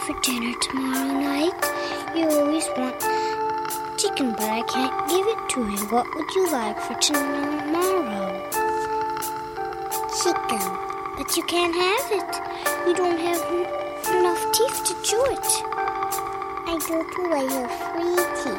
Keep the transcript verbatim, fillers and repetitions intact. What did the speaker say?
for dinner tomorrow night? You always want chicken, but I can't give it to you. What would you like for tomorrow? Chicken. But you can't have it. You don't have enough teeth to chew it. I don't want your free teeth.